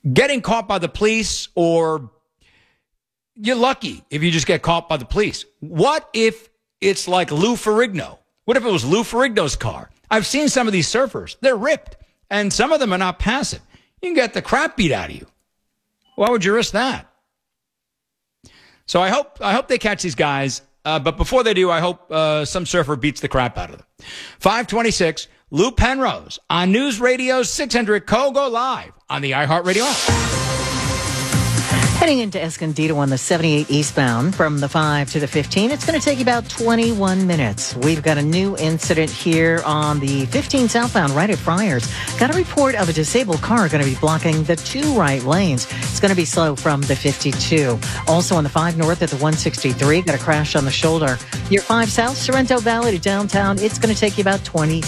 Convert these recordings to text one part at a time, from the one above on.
getting caught by the police, or you're lucky if you just get caught by the police. What if it's like Lou Ferrigno? What if it was Lou Ferrigno's car? I've seen some of these surfers. They're ripped, and some of them are not passive. You can get the crap beat out of you. Why would you risk that? So I hope they catch these guys. But before they do, I hope some surfer beats the crap out of them. 526, Lou Penrose on News Radio 600 KOGO live on the iHeartRadio app. Heading into Escondido on the 78 eastbound from the 5 to the 15, it's going to take you about 21 minutes. We've got a new incident here on the 15 southbound right at Friars. Got a report of a disabled car going to be blocking the 2 right lanes. It's going to be slow from the 52. Also on the 5 north at the 163, got a crash on the shoulder. Your 5 south, Sorrento Valley to downtown, it's going to take you about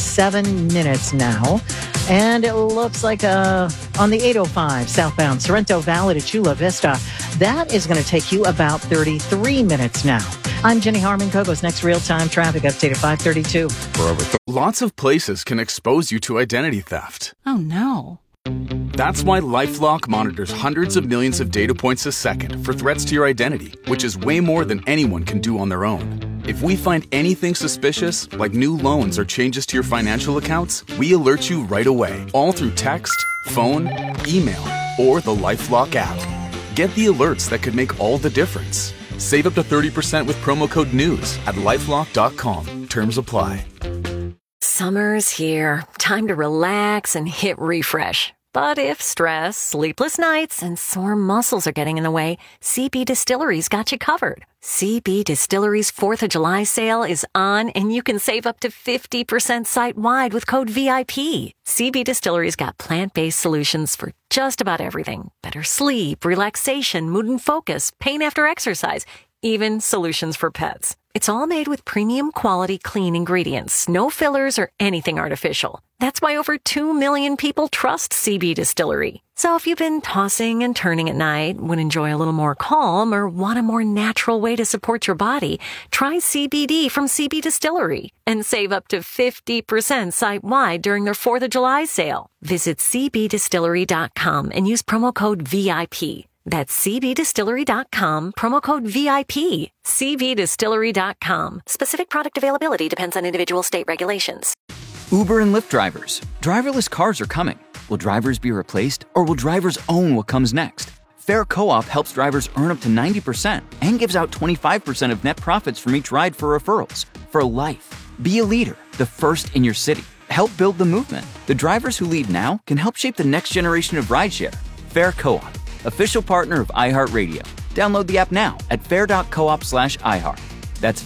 27 minutes now. And it looks like on the 805 southbound Sorrento Valley to Chula Vista, that is going to take you about 33 minutes now. I'm Jenny Harmon. KOGO's next real-time traffic update at 5:32. Lots of places can expose you to identity theft. Oh, no. That's why LifeLock monitors hundreds of millions of data points a second for threats to your identity, which is way more than anyone can do on their own. If we find anything suspicious, like new loans or changes to your financial accounts, we alert you right away, all through text, phone, email, or the LifeLock app. Get the alerts that could make all the difference. Save up to 30% with promo code NEWS at LifeLock.com. Terms apply. Summer's here. Time to relax and hit refresh. But if stress, sleepless nights, and sore muscles are getting in the way, CB Distillery's got you covered. CB Distillery's 4th of July sale is on, and you can save up to 50% site-wide with code VIP. CB Distillery's got plant-based solutions for just about everything. Better sleep, relaxation, mood and focus, pain after exercise, even solutions for pets. It's all made with premium quality clean ingredients, no fillers or anything artificial. That's why over 2 million people trust CB Distillery. So if you've been tossing and turning at night, would enjoy a little more calm, or want a more natural way to support your body, try CBD from CB Distillery and save up to 50% site-wide during their 4th of July sale. Visit cbdistillery.com and use promo code VIP. That's cbdistillery.com, promo code VIP. cbdistillery.com. Specific product availability depends on individual state regulations. Uber and Lyft drivers. Driverless cars are coming. Will drivers be replaced, or will drivers own what comes next? Fair Co-op helps drivers earn up to 90% and gives out 25% of net profits from each ride for referrals. For life. Be a leader, the first in your city. Help build the movement. The drivers who lead now can help shape the next generation of rideshare. Fair Co-op. Official partner of iHeartRadio. Download the app now at fair.coop/iHeart. That's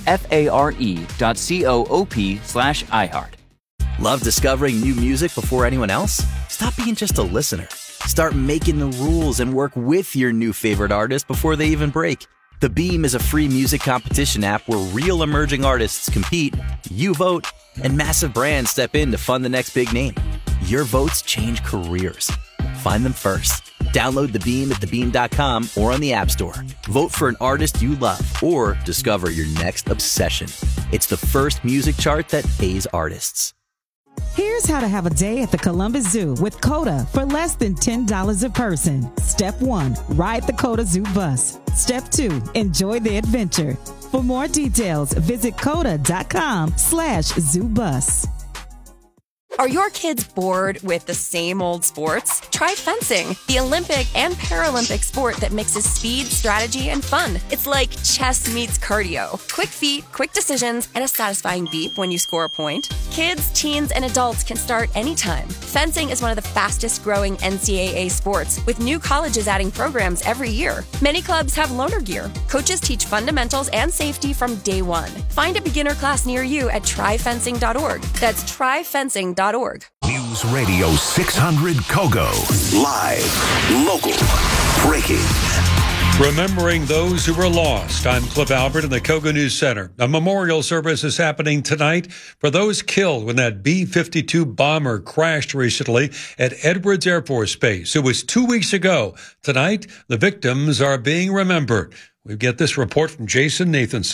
FARE.coop/iHeart. Love discovering new music before anyone else? Stop being just a listener. Start making the rules and work with your new favorite artist before they even break. The Beam is a free music competition app where real emerging artists compete, you vote, and massive brands step in to fund the next big name. Your votes change careers. Find them first. Download The Beam at thebeam.com or on the App Store. Vote for an artist you love or discover your next obsession. It's the first music chart that pays artists. Here's how to have a day at the Columbus Zoo with COTA for less than $10 a person. Step 1, ride the COTA Zoo bus. Step 2, enjoy the adventure. For more details, visit COTA.com/zoobus. Are your kids bored with the same old sports? Try fencing, the Olympic and Paralympic sport that mixes speed, strategy, and fun. It's like chess meets cardio. Quick feet, quick decisions, and a satisfying beep when you score a point. Kids, teens, and adults can start anytime. Fencing is one of the fastest growing NCAA sports, with new colleges adding programs every year. Many clubs have loaner gear. Coaches teach fundamentals and safety from day one. Find a beginner class near you at tryfencing.org. That's tryfencing.org. News Radio 600 KOGO. Live, local, breaking. Remembering those who were lost. I'm Cliff Albert in the KOGO News Center. A memorial service is happening tonight for those killed when that B-52 bomber crashed recently at Edwards Air Force Base. It was 2 weeks ago. Tonight, the victims are being remembered. We get this report from Jason Nathanson.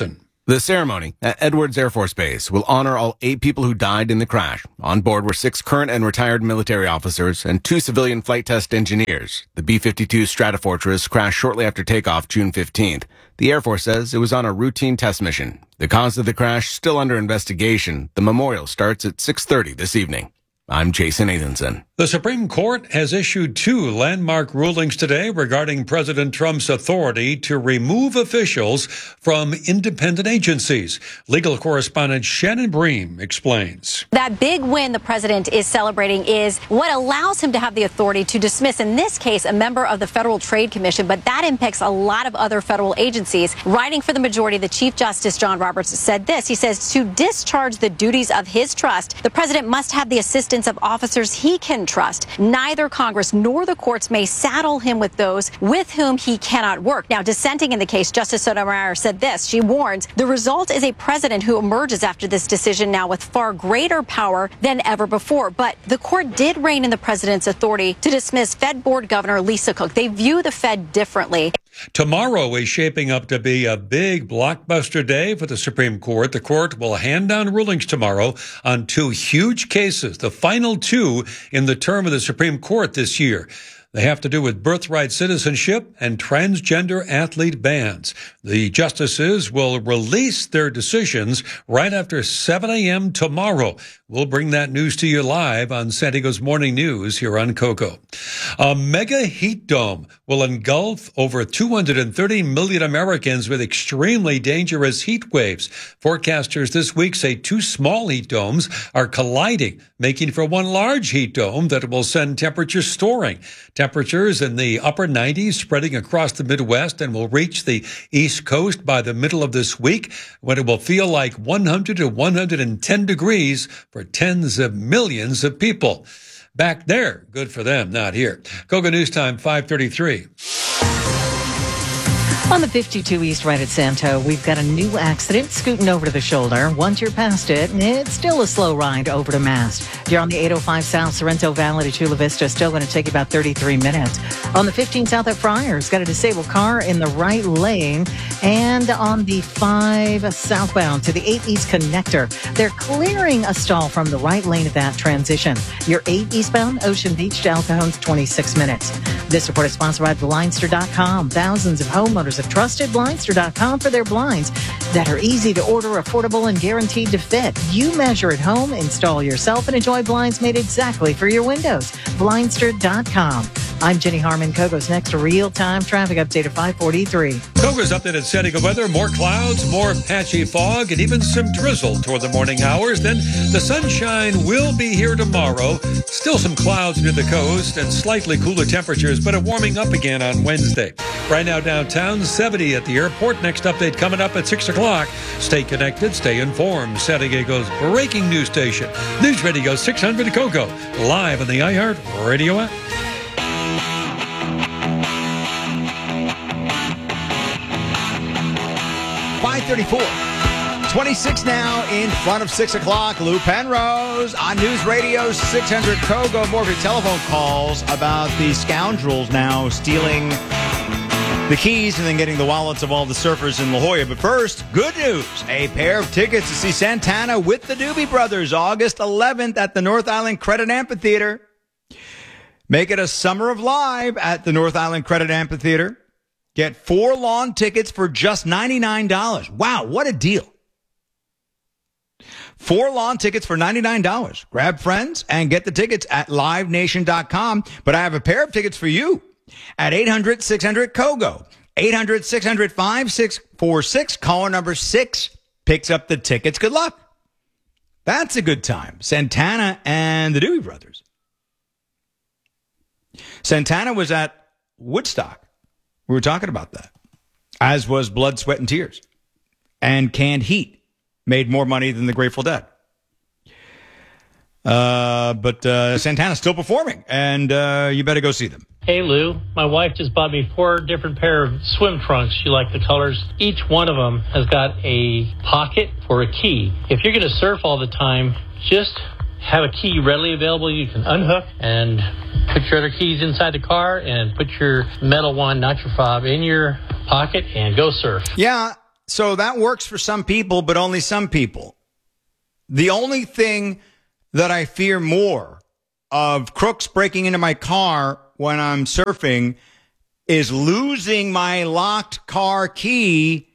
The ceremony at Edwards Air Force Base will honor all 8 people who died in the crash. On board were 6 current and retired military officers and 2 civilian flight test engineers. The B-52 Stratofortress crashed shortly after takeoff June 15th. The Air Force says it was on a routine test mission. The cause of the crash still under investigation. The memorial starts at 6:30 this evening. I'm Jason Nathanson. The Supreme Court has issued 2 landmark rulings today regarding President Trump's authority to remove officials from independent agencies. Legal correspondent Shannon Bream explains. That big win the president is celebrating is what allows him to have the authority to dismiss, in this case, a member of the Federal Trade Commission, but that impacts a lot of other federal agencies. Writing for the majority, the Chief Justice John Roberts said this. He says, to discharge the duties of his trust, the president must have the assistance of officers he can trust. Neither Congress nor the courts may saddle him with those with whom he cannot work. Now, dissenting in the case, Justice Sotomayor said this. She warns the result is a president who emerges after this decision now with far greater power than ever before. But the court did rein in the president's authority to dismiss Fed Board Governor Lisa Cook. They view the Fed differently. Tomorrow is shaping up to be a big blockbuster day for the Supreme Court. The court will hand down rulings tomorrow on 2 huge cases, the final 2 in the term of the Supreme Court this year. They have to do with birthright citizenship and transgender athlete bans. The justices will release their decisions right after 7 a.m. tomorrow. We'll bring that news to you live on San Diego's Morning News here on KOGO. A mega heat dome will engulf over 230 million Americans with extremely dangerous heat waves. Forecasters this week say 2 small heat domes are colliding, making for one large heat dome that will send temperatures soaring. Temperatures in the upper 90s spreading across the Midwest and will reach the East Coast by the middle of this week, when it will feel like 100 to 110 degrees for tens of millions of people. Back there, good for them, not here. KOGO News Time, 5:33. On the 52 East right at Santo, we've got a new accident scooting over to the shoulder. Once you're past it, it's still a slow ride over to Mast. You're on the 805 South Sorrento Valley to Chula Vista, still going to take about 33 minutes. On the 15 South at Friars, got a disabled car in the right lane. And on the 5 southbound to the 8 East connector, they're clearing a stall from the right lane of that transition. Your 8 eastbound, Ocean Beach to El Cajon's 26 minutes. This report is sponsored by Blindster.com. Thousands of homeowners have trusted Blindster.com for their blinds that are easy to order, affordable, and guaranteed to fit. You measure at home, install yourself, and enjoy blinds made exactly for your windows. Blindster.com. I'm Jenny Harmon. KOGO's next real-time traffic update at 5:43. KOGO's updated San Diego weather. More clouds, more patchy fog, and even some drizzle toward the morning hours. Then the sunshine will be here tomorrow. Still some clouds near the coast and slightly cooler temperatures, but warming up again on Wednesday. Right now downtown, 70 at the airport. Next update coming up at 6 o'clock. Stay connected, stay informed. San Diego's breaking news station. News Radio 600 KOGO. Live on the iHeart Radio app. 5:34. 26 now in front of 6 o'clock. Lou Penrose on News Radio 600 KOGO. More of your telephone calls about the scoundrels now stealing the keys and then getting the wallets of all the surfers in La Jolla. But first, good news. A pair of tickets to see Santana with the Doobie Brothers August 11th at the North Island Credit Amphitheater. Make it a summer of live at the North Island Credit Amphitheater. Get 4 lawn tickets for just $99. Wow, what a deal. 4 lawn tickets for $99. Grab friends and get the tickets at livenation.com. But I have a pair of tickets for you at 800-600-KOGO. 800-600-5646. Caller number 6 picks up the tickets. Good luck. That's a good time. Santana and the Doobie Brothers. Santana was at Woodstock. We were talking about that. As was Blood, Sweat, and Tears. And Canned Heat made more money than the Grateful Dead. But Santana's still performing, and you better go see them. Hey, Lou. My wife just bought me 4 different pair of swim trunks. She liked the colors. Each one of them has got a pocket for a key. If you're going to surf all the time, just have a key readily available. You can unhook and put your other keys inside the car and put your metal one, not your fob, in your pocket and go surf. Yeah, So that works for some people, but only some people. The only thing that I fear more of crooks breaking into my car when I'm surfing is losing my locked car key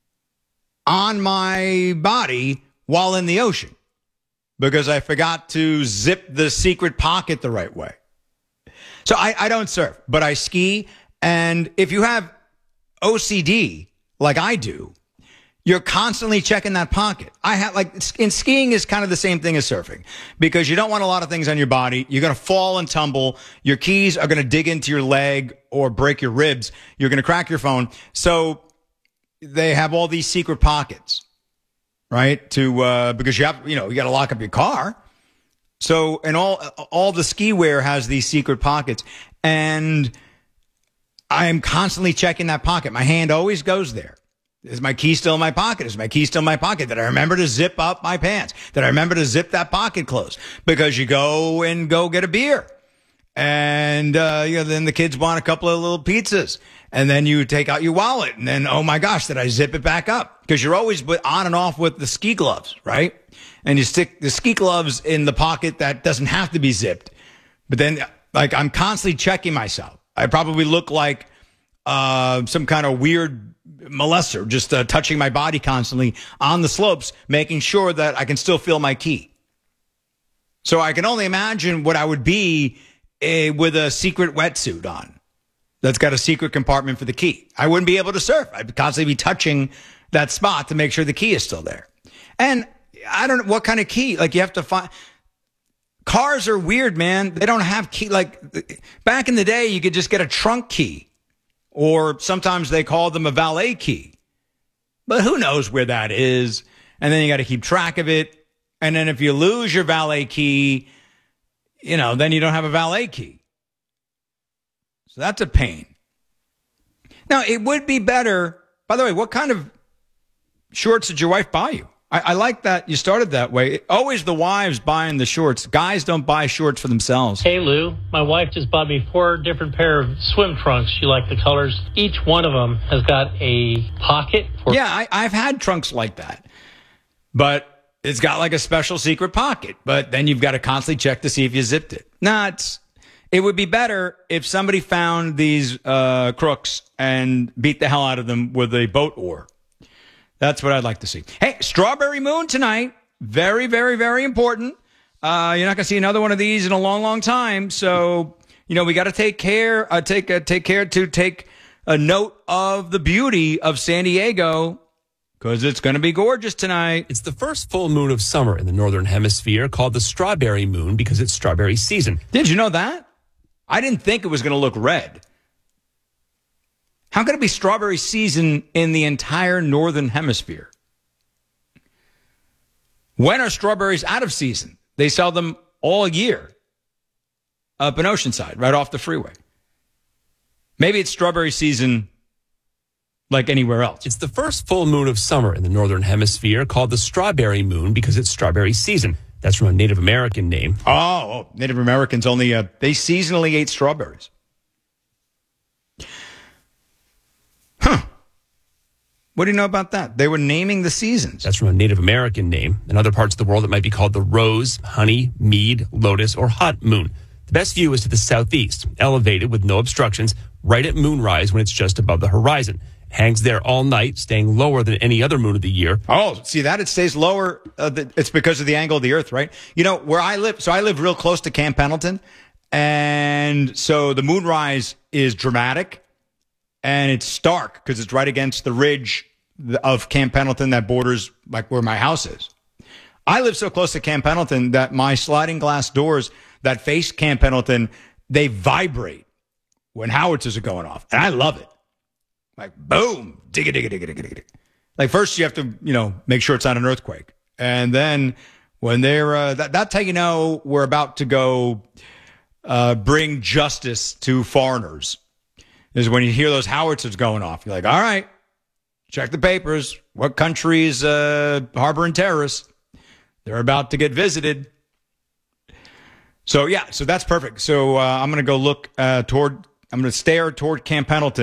on my body while in the ocean because I forgot to zip the secret pocket the right way. So I don't surf, but I ski. And if you have OCD like I do, you're constantly checking that pocket. In skiing is kind of the same thing as surfing because you don't want a lot of things on your body. You're going to fall and tumble. Your keys are going to dig into your leg or break your ribs. You're going to crack your phone. So they have all these secret pockets, right? Because you got to lock up your car. So, and all the ski wear has these secret pockets, and I'm constantly checking that pocket. My hand always goes there. Is my key still in my pocket? Is my key still in my pocket? Did I remember to zip up my pants? Did I remember to zip that pocket closed? Because you go get a beer, and then the kids want a couple of little pizzas, and then you take out your wallet, and then oh my gosh, did I zip it back up? Because you're always on and off with the ski gloves, right? And you stick the ski gloves in the pocket that doesn't have to be zipped. But then, I'm constantly checking myself. I probably look like some kind of weird molester, just touching my body constantly on the slopes, making sure that I can still feel my key. So I can only imagine what I would be with a secret wetsuit on that's got a secret compartment for the key. I wouldn't be able to surf. I'd constantly be touching that spot to make sure the key is still there. And I don't know what kind of key. You have to find. Cars are weird, man. They don't have key. Back in the day, you could just get a trunk key. Or sometimes they call them a valet key. But who knows where that is? And then you got to keep track of it. And then if you lose your valet key, then you don't have a valet key. So that's a pain. Now, it would be better. By the way, what kind of shorts did your wife buy you? I like that you started that way. Always the wives buying the shorts. Guys don't buy shorts for themselves. Hey, Lou, my wife just bought me 4 different pair of swim trunks. She liked the colors. Each one of them has got a pocket. Yeah, I've had trunks like that. But it's got a special secret pocket. But then you've got to constantly check to see if you zipped it. It would be better if somebody found these crooks and beat the hell out of them with a boat oar. That's what I'd like to see. Hey, Strawberry Moon tonight. Very, very, very important. You're not going to see another one of these in a long, long time. So, we got to take care to take a note of the beauty of San Diego because it's going to be gorgeous tonight. It's the first full moon of summer in the Northern Hemisphere called the Strawberry Moon because it's strawberry season. Did you know that? I didn't think it was going to look red. How can it be strawberry season in the entire Northern Hemisphere? When are strawberries out of season? They sell them all year up in Oceanside, right off the freeway. Maybe it's strawberry season like anywhere else. It's the first full moon of summer in the Northern Hemisphere called the Strawberry Moon because it's strawberry season. That's from a Native American name. Oh, Native Americans only, they seasonally ate strawberries. Huh. What do you know about that? They were naming the seasons. That's from a Native American name. In other parts of the world, it might be called the rose, honey, mead, lotus, or hot moon. The best view is to the southeast, elevated with no obstructions, right at moonrise when it's just above the horizon. It hangs there all night, staying lower than any other moon of the year. Oh, see that? It stays lower. It's because of the angle of the earth, right? Where I live, so I live real close to Camp Pendleton. And so the moonrise is dramatic. And it's stark because it's right against the ridge of Camp Pendleton that borders where my house is. I live so close to Camp Pendleton that my sliding glass doors that face Camp Pendleton, they vibrate when howitzers are going off. And I love it. Boom, digga, digga, digga, digga, digga. First you have to, make sure it's not an earthquake. And then when they're, that's how you know we're about to go bring justice to foreigners. Is when you hear those howitzers going off. You're like, all right, check the papers. What country is harboring terrorists? They're about to get visited. So, yeah, so that's perfect. So I'm going to go look I'm going to stare toward Camp Pendleton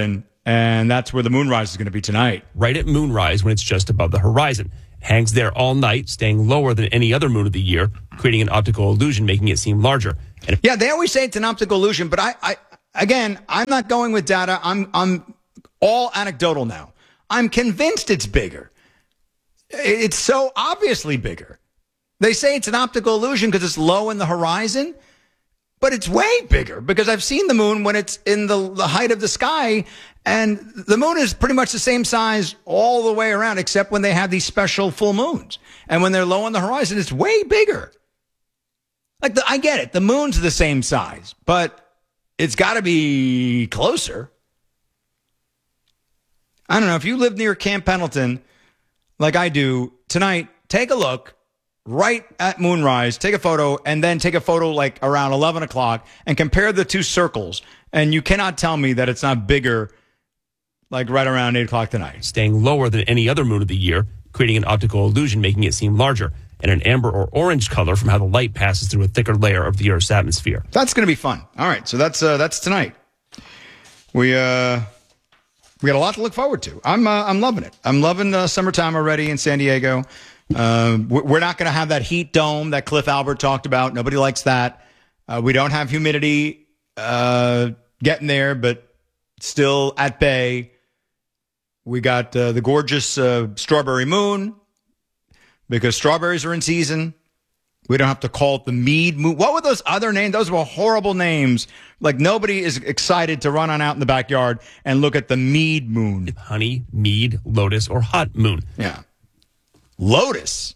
And that's where the moonrise is going to be tonight. Right at moonrise when it's just above the horizon. It hangs there all night, staying lower than any other moon of the year, creating an optical illusion, making it seem larger. And yeah, they always say it's an optical illusion, but I'm not going with data. I'm all anecdotal now. I'm convinced it's bigger. It's so obviously bigger. They say it's an optical illusion because it's low in the horizon, but it's way bigger because I've seen the moon when it's in the height of the sky, and the moon is pretty much the same size all the way around, except when they have these special full moons. And when they're low on the horizon, it's way bigger. I get it. The moon's the same size, but it's got to be closer. I don't know. If you live near Camp Pendleton, like I do, tonight, take a look right at moonrise, take a photo, and then take a photo like around 11 o'clock and compare the two circles. And you cannot tell me that it's not bigger like right around 8 o'clock tonight. Staying lower than any other moon of the year, creating an optical illusion, making it seem larger, and an amber or orange color from how the light passes through a thicker layer of the Earth's atmosphere. That's going to be fun. All right, so that's tonight. We got a lot to look forward to. I'm loving it. I'm loving summertime already in San Diego. We're not going to have that heat dome that Cliff Albert talked about. Nobody likes that. We don't have humidity getting there, but still at bay. We got the gorgeous strawberry moon because strawberries are in season. We don't have to call it the Mead moon. What were those other names? Those were horrible names. Like nobody is excited to run on out in the backyard and look at the Mead moon. Honey, mead, lotus, or hot moon. Yeah. Lotus.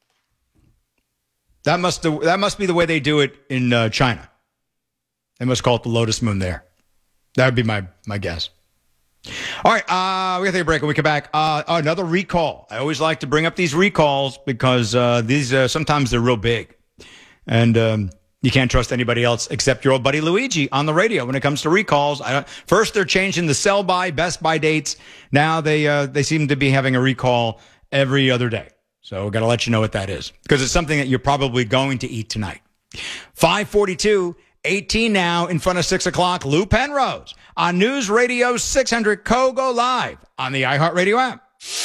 That must be the way they do it in China. They must call it the lotus moon there. That would be my guess. All right, we got to take a break. When we come back, another recall. I always like to bring up these recalls because these sometimes they're real big, and you can't trust anybody else except your old buddy Luigi on the radio when it comes to recalls. First, they're changing the sell-by, best-by dates. Now they seem to be having a recall every other day. So we've got to let you know what that is because it's something that you're probably going to eat tonight. 5:42. 18 now in front of 6 o'clock. Lou Penrose on News Radio 600 Kogo live on the iHeartRadio app.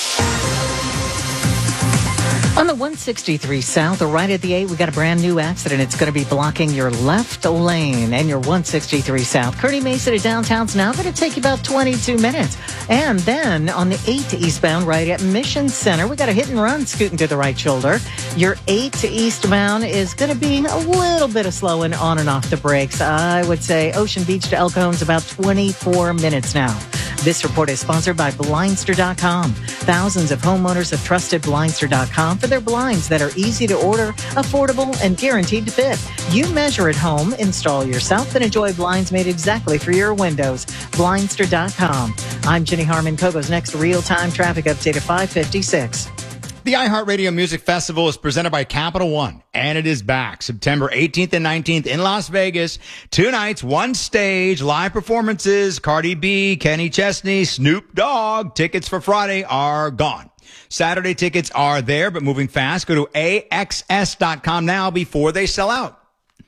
On the 163 South, right at the 8, we got a brand new accident. It's going to be blocking your left lane and your 163 South. Kearny Mesa to downtown's now going to take you about 22 minutes. And then on the 8 to eastbound, right at Mission Center, we got a hit and run scooting to the right shoulder. Your 8 to eastbound is going to be a little bit of slowing on and off the brakes. I would say Ocean Beach to El Cajon's about 24 minutes now. This report is sponsored by Blindster.com. Thousands of homeowners have trusted Blindster.com for their blinds that are easy to order, affordable, and guaranteed to fit. You measure at home, install yourself, and enjoy blinds made exactly for your windows. Blindster.com. I'm Jenny Harmon. Kogo's next real-time traffic update at 5:56. The iHeartRadio Music Festival is presented by Capital One, and it is back September 18th and 19th in Las Vegas. 2 nights, 1 stage, live performances, Cardi B, Kenny Chesney, Snoop Dogg. Tickets for Friday are gone. Saturday tickets are there, but moving fast. Go to AXS.com now before they sell out.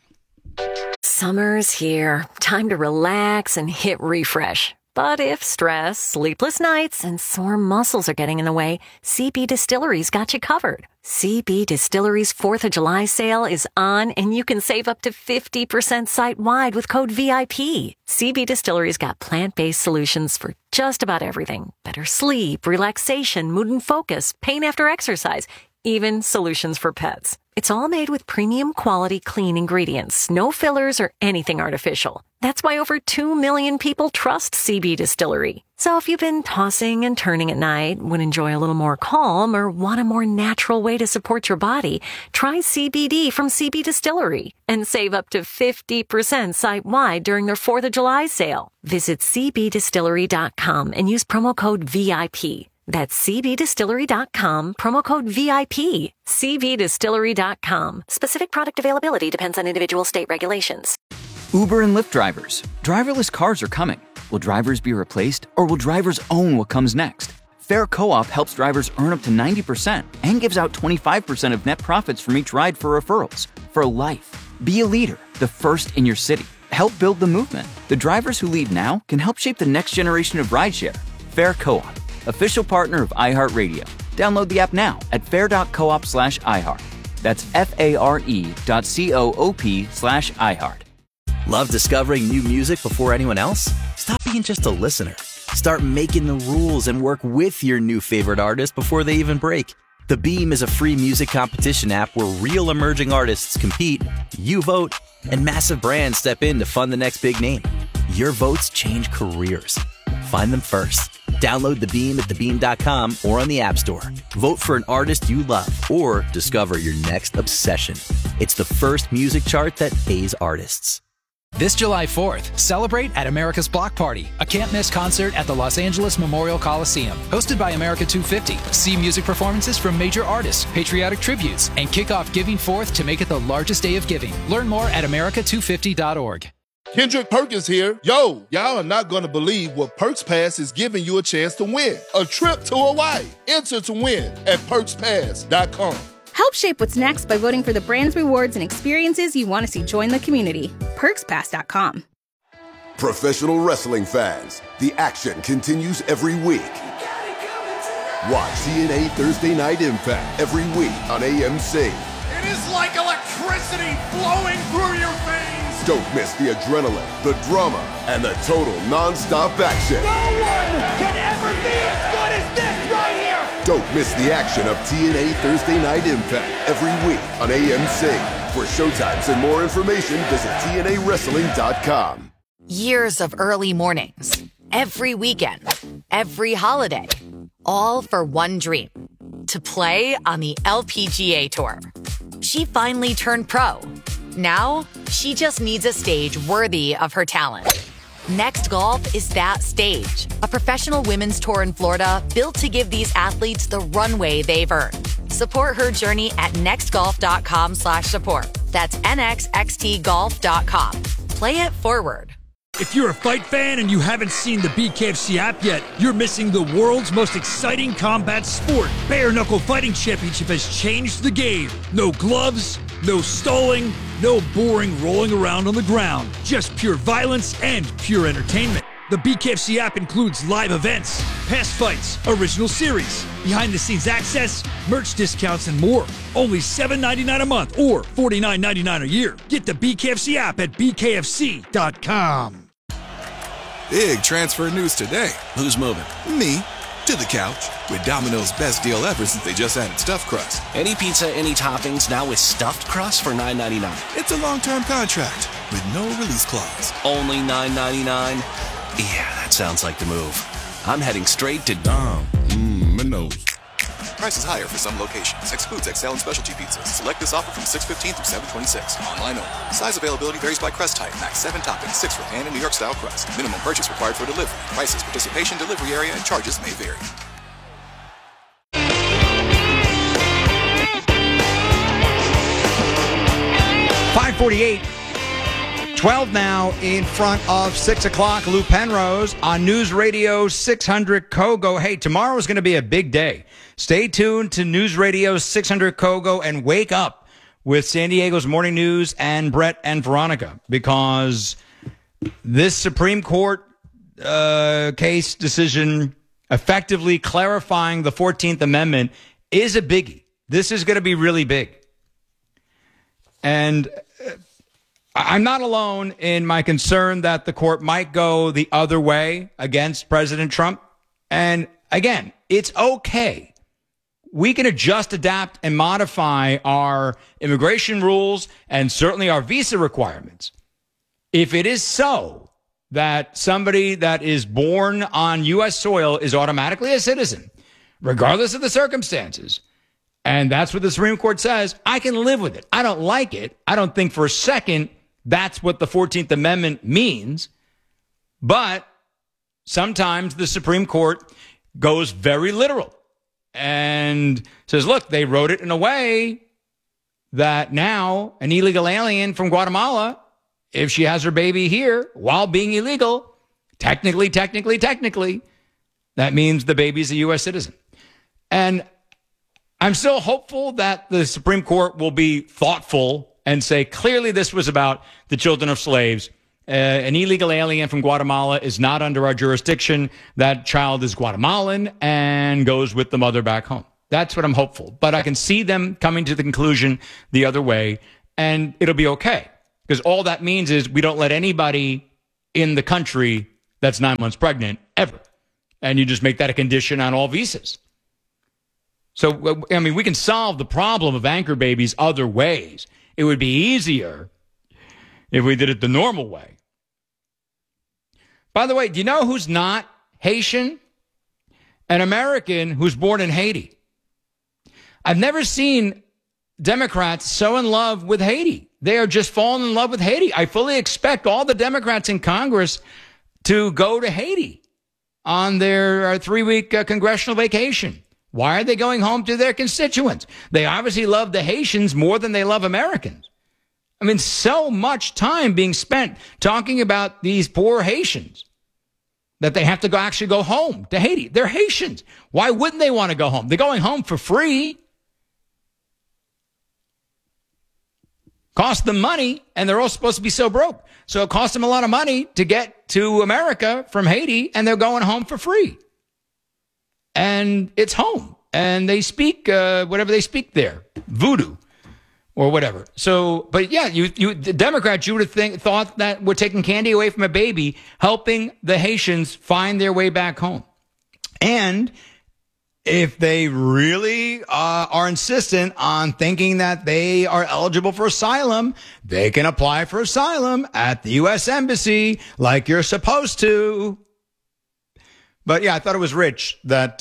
Summer's here. Time to relax and hit refresh. But if stress, sleepless nights, and sore muscles are getting in the way, CB Distillery's got you covered. CB Distillery's 4th of July sale is on, and you can save up to 50% site-wide with code VIP. CB Distillery's got plant-based solutions for just about everything. Better sleep, relaxation, mood and focus, pain after exercise, even solutions for pets. It's all made with premium quality clean ingredients, no fillers or anything artificial. That's why over 2 million people trust CB Distillery. So if you've been tossing and turning at night, would enjoy a little more calm, or want a more natural way to support your body, try CBD from CB Distillery and save up to 50% site-wide during their 4th of July sale. Visit cbdistillery.com and use promo code VIP. That's cbdistillery.com, promo code VIP. cbdistillery.com. Specific product availability depends on individual state regulations. Uber and Lyft drivers. Driverless cars are coming. Will drivers be replaced, or will drivers own what comes next? Fair Co-op helps drivers earn up to 90% and gives out 25% of net profits from each ride for referrals. For life. Be a leader, the first in your city. Help build the movement. The drivers who lead now can help shape the next generation of rideshare. Fair Co-op, official partner of iHeartRadio. Download the app now at fair.coop/iHeart. That's FARE.coop/iHeart. Love discovering new music before anyone else? Stop being just a listener. Start making the rules and work with your new favorite artist before they even break. The Beam is a free music competition app where real emerging artists compete, you vote, and massive brands step in to fund the next big name. Your votes change careers. Find them first. Download The Beam at thebeam.com or on the App Store. Vote for an artist you love or discover your next obsession. It's the first music chart that pays artists. This July 4th, celebrate at America's Block Party, a can't-miss concert at the Los Angeles Memorial Coliseum. Hosted by America 250, see music performances from major artists, patriotic tributes, and kick off Giving Forth to make it the largest day of giving. Learn more at america250.org. Kendrick Perkins here. Yo, y'all are not going to believe what Perks Pass is giving you a chance to win. A trip to Hawaii. Enter to win at perkspass.com. Help shape what's next by voting for the brands, rewards, and experiences you want to see join the community. PerksPass.com. Professional wrestling fans, the action continues every week. Watch TNA Thursday Night Impact every week on AMC. It is like electricity flowing through your veins. Don't miss the adrenaline, the drama, and the total non-stop action. No one can ever be as good as this right here. Don't miss the action of TNA Thursday Night Impact every week on AMC. For showtimes and more information, visit TNAWrestling.com. Years of early mornings, every weekend, every holiday, all for one dream, to play on the LPGA Tour. She finally turned pro. Now, she just needs a stage worthy of her talent. Next Golf is that stage, a professional women's tour in Florida built to give these athletes the runway they've earned. Support her journey at nextgolf.com/support. That's nxxtgolf.com. Play it forward. If you're a fight fan and you haven't seen the BKFC app yet, you're missing the world's most exciting combat sport. Bare Knuckle Fighting Championship has changed the game. No gloves, no stalling, no boring rolling around on the ground. Just pure violence and pure entertainment. The BKFC app includes live events, past fights, original series, behind-the-scenes access, merch discounts, and more. Only $7.99 a month or $49.99 a year. Get the BKFC app at bkfc.com. Big transfer news today. Who's moving? Me. To the couch. With Domino's best deal ever since they just added stuffed crust. Any pizza, any toppings, now with stuffed crust for $9.99. It's a long-term contract with no release clause. Only $9.99? Yeah, that sounds like the move. I'm heading straight to Domino's. Prices higher for some locations. Excludes XL and specialty pizzas. Select this offer from 6/15 through 7/26. Online only. Size availability varies by crust type. Max 7 toppings, 6 for pan and New York style crust. Minimum purchase required for delivery. Prices, participation, delivery area, and charges may vary. .548, 12 now in front of 6 o'clock. Lou Penrose on News Radio 600 Kogo. Hey, tomorrow is going to be a big day. Stay tuned to News Radio 600 Kogo and wake up with San Diego's Morning News and Brett and Veronica, because this Supreme Court case decision effectively clarifying the 14th Amendment is a biggie. This is going to be really big. And I'm not alone in my concern that the court might go the other way against President Trump. And again, it's okay. We can adjust, adapt, and modify our immigration rules and certainly our visa requirements. If it is so that somebody that is born on U.S. soil is automatically a citizen, regardless of the circumstances, and that's what the Supreme Court says, I can live with it. I don't like it. I don't think for a second that's what the 14th Amendment means. But sometimes the Supreme Court goes very literal and says, look, they wrote it in a way that now an illegal alien from Guatemala, if she has her baby here while being illegal, technically, that means the baby's a U.S. citizen. And I'm still hopeful that the Supreme Court will be thoughtful and say, clearly this was about the children of slaves, an illegal alien from Guatemala is not under our jurisdiction. That child is Guatemalan and goes with the mother back home. That's what I'm hopeful. But I can see them coming to the conclusion the other way, and it'll be okay. Because all that means is we don't let anybody in the country that's 9 months pregnant ever. And you just make that a condition on all visas. So, I mean, we can solve the problem of anchor babies other ways. It would be easier if we did it the normal way. By the way, do you know who's not Haitian? An American who's born in Haiti. I've never seen Democrats so in love with Haiti. They are just falling in love with Haiti. I fully expect all the Democrats in Congress to go to Haiti on their 3-week congressional vacation. Why are they going home to their constituents? They obviously love the Haitians more than they love Americans. I mean, so much time being spent talking about these poor Haitians that they have to actually go home to Haiti. They're Haitians. Why wouldn't they want to go home? They're going home for free. Cost them money, and they're all supposed to be so broke. So it costs them a lot of money to get to America from Haiti, and they're going home for free. And it's home. And they speak whatever they speak there, voodoo or whatever. So, but yeah, the Democrats, you would have thought that we're taking candy away from a baby, helping the Haitians find their way back home. And if they really are insistent on thinking that they are eligible for asylum, they can apply for asylum at the U.S. Embassy like you're supposed to. But yeah, I thought it was rich that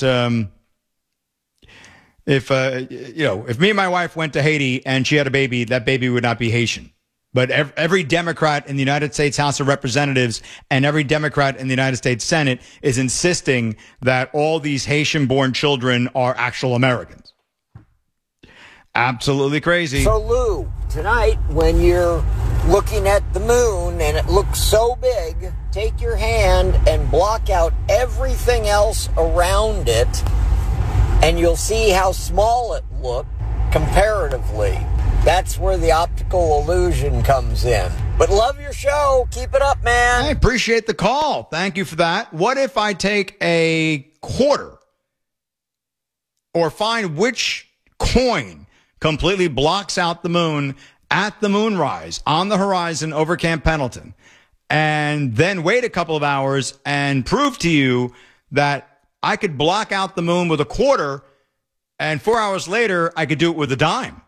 if me and my wife went to Haiti and she had a baby, that baby would not be Haitian. But every Democrat in the United States House of Representatives and every Democrat in the United States Senate is insisting that all these Haitian-born children are actual Americans. Absolutely crazy. So, Lou, tonight when you're looking at the moon and it looks so big, take your hand and block out everything else around it, and you'll see how small it looked comparatively. That's where the optical illusion comes in. But love your show. Keep it up, man. I appreciate the call. Thank you for that. What if I take a quarter or find which coin completely blocks out the moon at the moonrise on the horizon over Camp Pendleton, and then wait a couple of hours and prove to you that I could block out the moon with a quarter, and 4 hours later I could do it with a dime?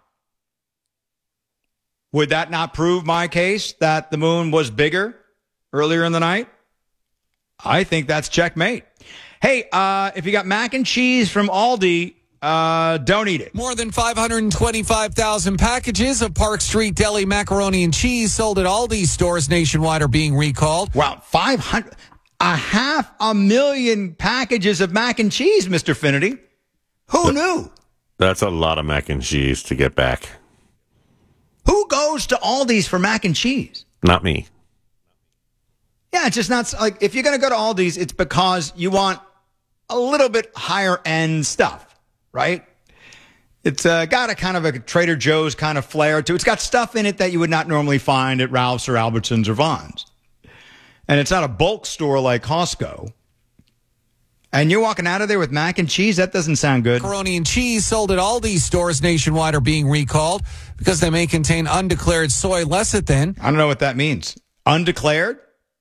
Would that not prove my case that the moon was bigger earlier in the night? I think that's checkmate. Hey, if you got mac and cheese from Aldi, don't eat it. More than 525,000 packages of Park Street Deli macaroni and cheese sold at Aldi stores nationwide are being recalled. Wow, 500,000 packages of mac and cheese, Mr. Finity. Who knew? That's a lot of mac and cheese to get back. Who goes to Aldi's for mac and cheese? Not me. Yeah, it's just not like if you're going to go to Aldi's, it's because you want a little bit higher end stuff, right? It's got a kind of a Trader Joe's kind of flair to it. It's got stuff in it that you would not normally find at Ralph's or Albertsons or Vons. And it's not a bulk store like Costco. And you're walking out of there with mac and cheese? That doesn't sound good. Macaroni and cheese sold at Aldi stores nationwide are being recalled because they may contain undeclared soy lecithin. I don't know what that means. Undeclared?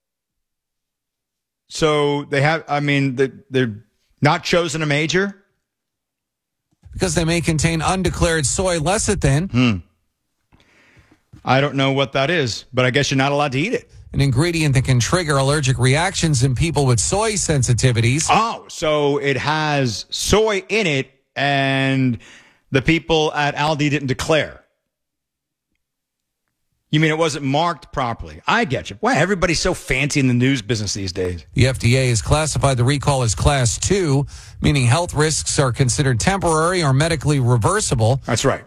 So they have, they're not chosen a major? Because they may contain undeclared soy lecithin. I don't know what that is, but I guess you're not allowed to eat it. An ingredient that can trigger allergic reactions in people with soy sensitivities. Oh, so it has soy in it, and the people at Aldi didn't declare. You mean it wasn't marked properly? I get you. Why everybody's so fancy in the news business these days? The FDA has classified the recall as Class 2, meaning health risks are considered temporary or medically reversible. That's right.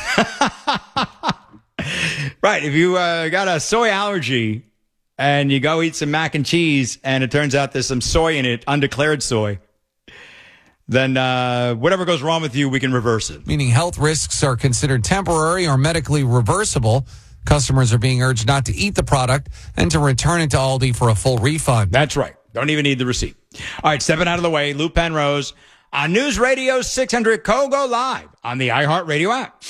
Right. If you got a soy allergy and you go eat some mac and cheese and it turns out there's some soy in it, undeclared soy, then whatever goes wrong with you, we can reverse it. Meaning health risks are considered temporary or medically reversible. Customers are being urged not to eat the product and to return it to Aldi for a full refund. That's right. Don't even need the receipt. All right, stepping out of the way, Lou Penrose on News Radio 600 Kogo Live on the iHeartRadio app.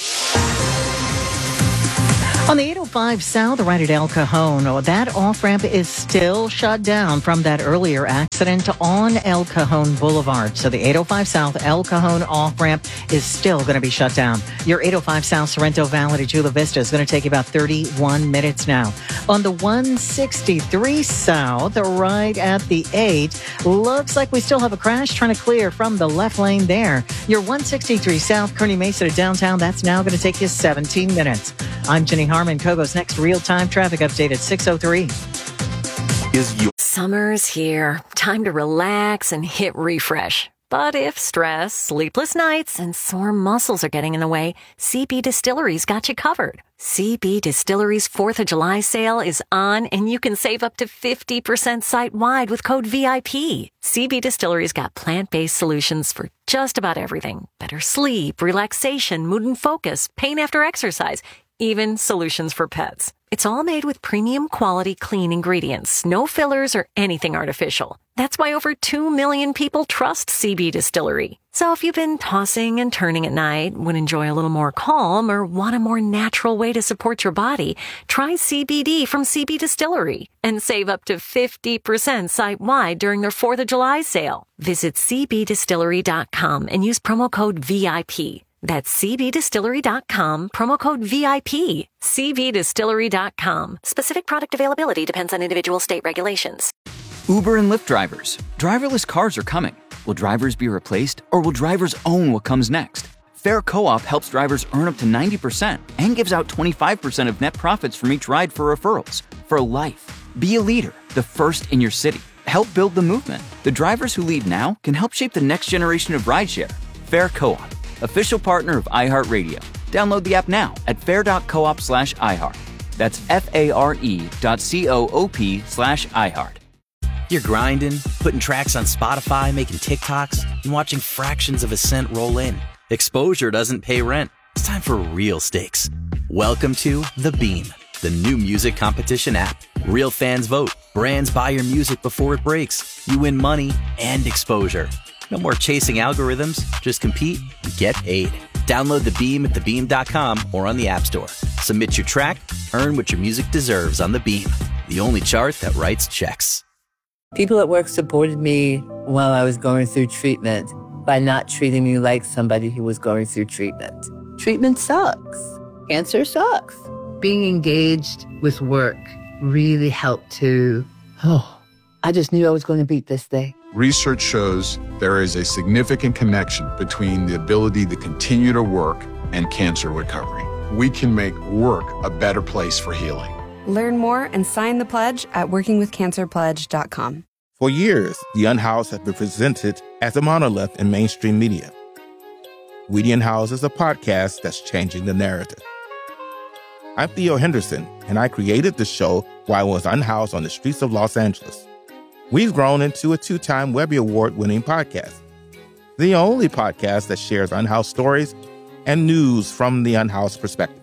On the 805 South, right at El Cajon, that off-ramp is still shut down from that earlier accident on El Cajon Boulevard. So the 805 South El Cajon off-ramp is still going to be shut down. Your 805 South Sorrento Valley to Chula Vista is going to take you about 31 minutes now. On the 163 South, right at the 8, looks like we still have a crash trying to clear from the left lane there. Your 163 South Kearny Mesa to downtown, that's now going to take you 17 minutes. I'm Jenny Harmon. Kogo's next real-time traffic update at 6:03. Summer's here. Time to relax and hit refresh. But if stress, sleepless nights, and sore muscles are getting in the way, CB Distillery's got you covered. CB Distillery's 4th of July sale is on, and you can save up to 50% site-wide with code VIP. CB Distillery's got plant-based solutions for just about everything. Better sleep, relaxation, mood and focus, pain after exercise, even solutions for pets. It's all made with premium quality clean ingredients, no fillers or anything artificial. That's why over 2 million people trust CB Distillery. So if you've been tossing and turning at night, would enjoy a little more calm, or want a more natural way to support your body, try CBD from CB Distillery and save up to 50% site-wide during their 4th of July sale. Visit cbdistillery.com and use promo code VIP. That's cbdistillery.com, promo code VIP. cbdistillery.com. Specific product availability depends on individual state regulations. Uber and Lyft drivers. Driverless cars are coming. Will drivers be replaced, or will drivers own what comes next? Fair Co-op helps drivers earn up to 90% and gives out 25% of net profits from each ride for referrals. For life. Be a leader, the first in your city. Help build the movement. The drivers who lead now can help shape the next generation of rideshare. Fair Co-op, official partner of iHeartRadio. Download the app now at fair.coop/iHeart. That's FARE.coop/iHeart. You're grinding, putting tracks on Spotify, making TikToks, and watching fractions of a cent roll in. Exposure doesn't pay rent. It's time for real stakes. Welcome to The Beam, the new music competition app. Real fans vote. Brands buy your music before it breaks. You win money and exposure. No more chasing algorithms. Just compete and get paid. Download The Beam at thebeam.com or on the App Store. Submit your track, earn what your music deserves on The Beam, the only chart that writes checks. People at work supported me while I was going through treatment by not treating me like somebody who was going through treatment. Treatment sucks. Cancer sucks. Being engaged with work really helped to, I just knew I was going to beat this thing. Research shows there is a significant connection between the ability to continue to work and cancer recovery. We can make work a better place for healing. Learn more and sign the pledge at workingwithcancerpledge.com. For years, The Unhoused has been presented as a monolith in mainstream media. We The Unhoused is a podcast that's changing the narrative. I'm Theo Henderson, and I created the show while I was unhoused on the streets of Los Angeles. We've grown into a 2-time Webby Award-winning podcast, the only podcast that shares unhoused stories and news from the unhoused perspective.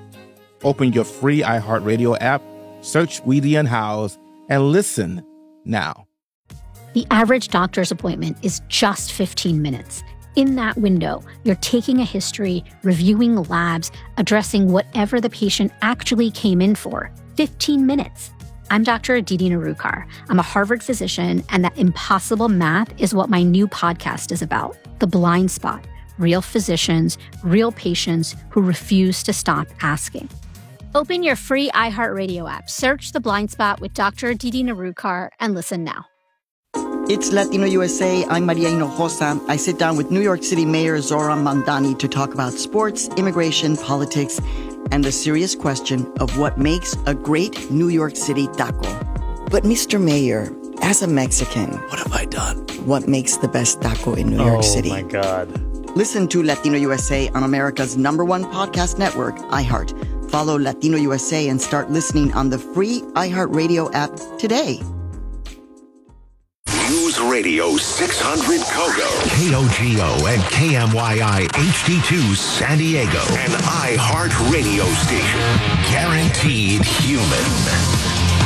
Open your free iHeartRadio app, search We The Unhoused, and listen now. The average doctor's appointment is just 15 minutes. In that window, you're taking a history, reviewing labs, addressing whatever the patient actually came in for. 15 minutes. I'm Dr. Aditi Narukar. I'm a Harvard physician, and that impossible math is what my new podcast is about. The Blind Spot. Real physicians, real patients who refuse to stop asking. Open your free iHeartRadio app, search The Blind Spot with Dr. Aditi Narukar, and listen now. It's Latino USA. I'm Maria Hinojosa. I sit down with New York City Mayor Zoran Mandani to talk about sports, immigration, politics, and the serious question of what makes a great New York City taco. But Mr. Mayor, as a Mexican, what have I done? What makes the best taco in New York City? Oh my God. Listen to Latino USA on America's #1 podcast network, iHeart. Follow Latino USA and start listening on the free iHeartRadio app today. News Radio 600 Kogo, KOGO and KMYI HD2 San Diego, an iHeart radio station. Guaranteed human.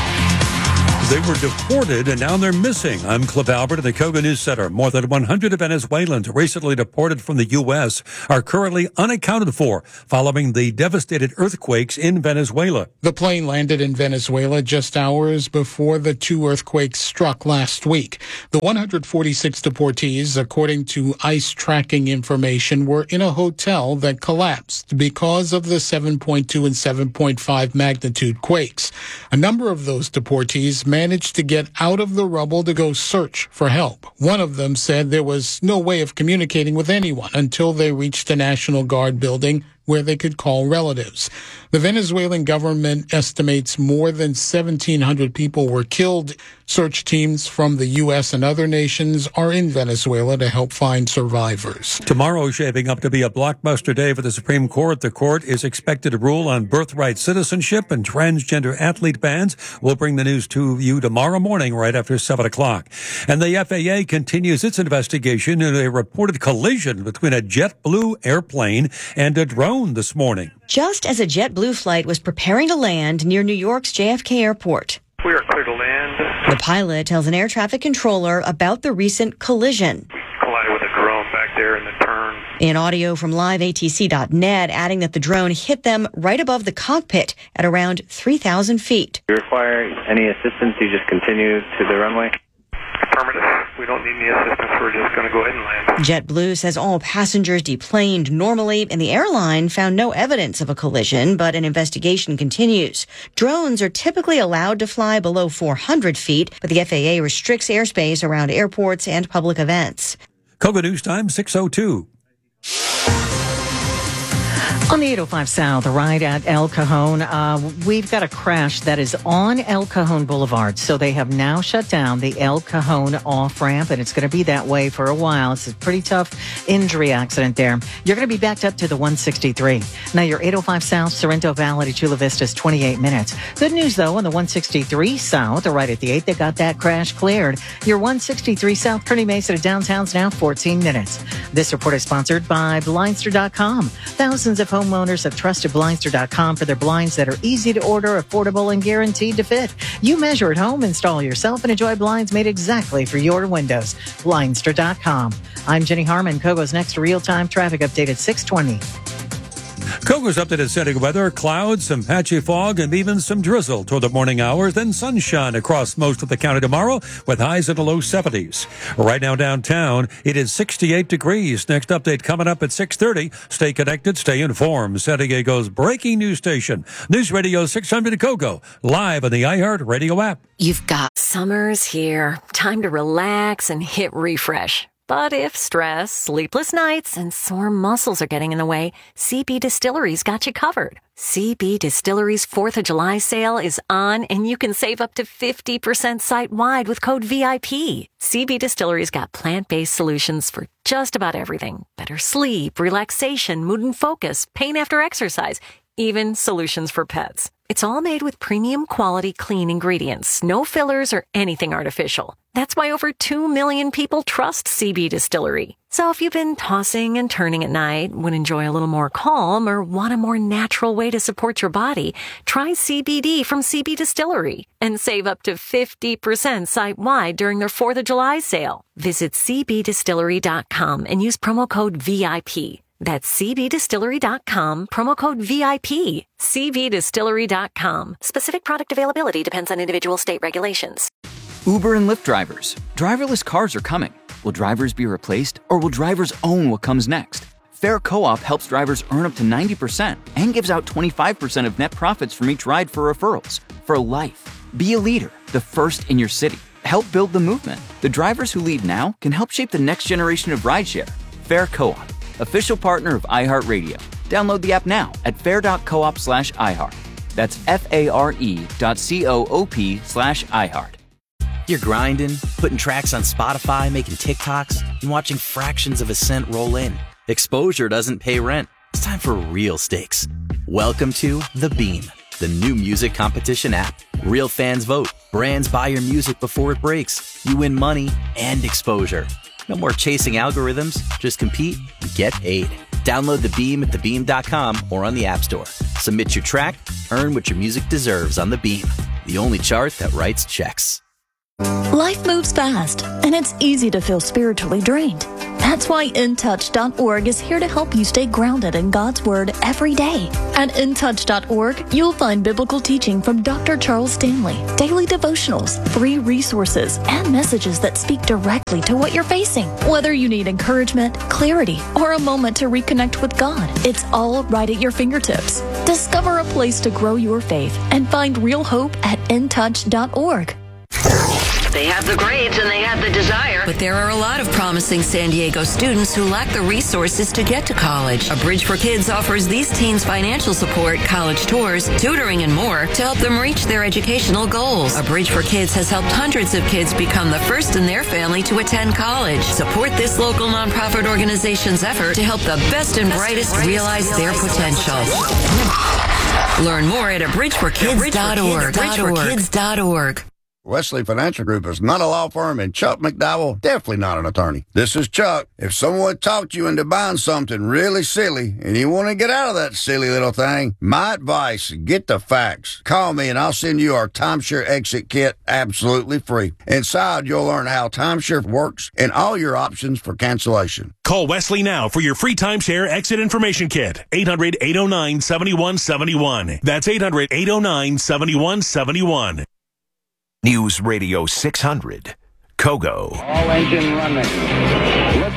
They were deported and now they're missing. I'm Cliff Albert at the Kogo News Center. More than 100 Venezuelans recently deported from the U.S. are currently unaccounted for following the devastated earthquakes in Venezuela. The plane landed in Venezuela just hours before the two earthquakes struck last week. The 146 deportees, according to ICE tracking information, were in a hotel that collapsed because of the 7.2 and 7.5 magnitude quakes. A number of those deportees managed to get out of the rubble to go search for help. One of them said there was no way of communicating with anyone until they reached the National Guard building where they could call relatives. The Venezuelan government estimates more than 1,700 people were killed. Search teams from the U.S. and other nations are in Venezuela to help find survivors. Tomorrow is shaping up to be a blockbuster day for the Supreme Court. The court is expected to rule on birthright citizenship and transgender athlete bans. We'll bring the news to you tomorrow morning right after 7 o'clock. And the FAA continues its investigation into a reported collision between a JetBlue airplane and a drone this morning. Just as a JetBlue flight was preparing to land near New York's JFK Airport. We are clear to land. The pilot tells an air traffic controller about the recent collision. We collided with a drone back there in the turn. In audio from liveatc.net, adding that the drone hit them right above the cockpit at around 3,000 feet. If you require any assistance, you just continue to the runway. Affirmative. We don't need any assistance. We're just going to go ahead and land. JetBlue says all passengers deplaned normally, and the airline found no evidence of a collision, but an investigation continues. Drones are typically allowed to fly below 400 feet, but the FAA restricts airspace around airports and public events. Kogo News Time, 6:02. On the 805 South, right at El Cajon, we've got a crash that is on El Cajon Boulevard. So they have now shut down the El Cajon off-ramp, and it's going to be that way for a while. It's a pretty tough injury accident there. You're going to be backed up to the 163. Now, your 805 South, Sorrento Valley to Chula Vista is 28 minutes. Good news, though, on the 163 South, right at the 8, they got that crash cleared. Your 163 South, Kearny Mesa to downtown's now 14 minutes. This report is sponsored by Blindster.com. Thousands of homeowners have trusted Blindster.com for their blinds that are easy to order, affordable, and guaranteed to fit. You measure at home, install yourself, and enjoy blinds made exactly for your windows. Blindster.com. I'm Jenny Harmon. Kogo's next real-time traffic update at 6:20. Kogo's updated setting weather, clouds, some patchy fog, and even some drizzle toward the morning hours, then sunshine across most of the county tomorrow with highs in the low 70s. Right now downtown, it is 68 degrees. Next update coming up at 6:30. Stay connected, stay informed. San Diego's breaking news station, News Radio 600 Kogo, live on the iHeart Radio app. You've got summer's here. Time to relax and hit refresh. But if stress, sleepless nights, and sore muscles are getting in the way, CB Distillery's got you covered. CB Distillery's 4th of July sale is on, and you can save up to 50% site-wide with code VIP. CB Distillery's got plant-based solutions for just about everything. Better sleep, relaxation, mood and focus, pain after exercise, even solutions for pets. It's all made with premium quality clean ingredients, no fillers or anything artificial. That's why over 2 million people trust CB Distillery. So if you've been tossing and turning at night, would enjoy a little more calm, or want a more natural way to support your body, try CBD from CB Distillery and save up to 50% site-wide during their 4th of July sale. Visit cbdistillery.com and use promo code VIP. That's cbdistillery.com, promo code VIP. cbdistillery.com. Specific product availability depends on individual state regulations. Uber and Lyft drivers. Driverless cars are coming. Will drivers be replaced, or will drivers own what comes next? Fair Co-op helps drivers earn up to 90% and gives out 25% of net profits from each ride for referrals. For life. Be a leader, the first in your city. Help build the movement. The drivers who lead now can help shape the next generation of rideshare. Fair Co-op, official partner of iHeartRadio. Download the app now at fair.coop/iHeart. That's FARE.coop/iHeart. You're grinding, putting tracks on Spotify, making TikToks, and watching fractions of a cent roll in. Exposure doesn't pay rent. It's time for real stakes. Welcome to The Beam, the new music competition app. Real fans vote, Brands buy your music before it breaks. You win money and exposure. No more chasing algorithms. Just compete and get paid. Download The Beam at thebeam.com or on the App Store. Submit your track, earn what your music deserves on The Beam, the only chart that writes checks. Life moves fast, and it's easy to feel spiritually drained. That's why InTouch.org is here to help you stay grounded in God's Word every day. At InTouch.org, you'll find biblical teaching from Dr. Charles Stanley, daily devotionals, free resources, and messages that speak directly to what you're facing. Whether you need encouragement, clarity, or a moment to reconnect with God, it's all right at your fingertips. Discover a place to grow your faith and find real hope at InTouch.org. They have the grades and they have the desire. But there are a lot of promising San Diego students who lack the resources to get to college. A Bridge for Kids offers these teens financial support, college tours, tutoring, and more to help them reach their educational goals. A Bridge for Kids has helped hundreds of kids become the first in their family to attend college. Support this local nonprofit organization's effort to help the best and brightest realize their potential. Learn more at abridgeforkids.org. Bridgeforkids.org. Wesley Financial Group is not a law firm, and Chuck McDowell, definitely not an attorney. This is Chuck. If someone talked you into buying something really silly and you want to get out of that silly little thing, my advice, get the facts. Call me and I'll send you our timeshare exit kit absolutely free. Inside, you'll learn how timeshare works and all your options for cancellation. Call Wesley now for your free timeshare exit information kit. 800-809-7171. That's 800-809-7171. News Radio 600, Kogo. All engine running.